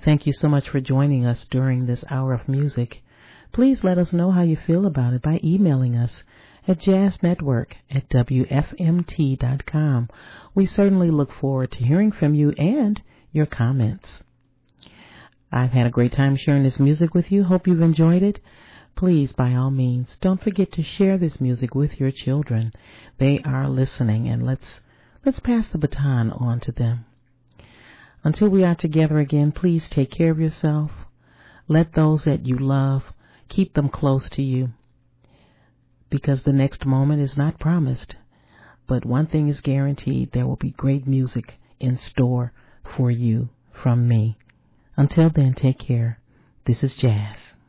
Thank you so much for joining us during this hour of music. Please let us know how you feel about it by emailing us at jazznetwork@wfmt.com. We certainly look forward to hearing from you and your comments. I've had a great time sharing this music with you. Hope you've enjoyed it. Please, by all means, don't forget to share this music with your children. They are listening, and let's pass the baton on to them. Until we are together again, please take care of yourself. Let those that you love, keep them close to you, because the next moment is not promised. But one thing is guaranteed: there will be great music in store for you from me. Until then, take care. This is Jazz.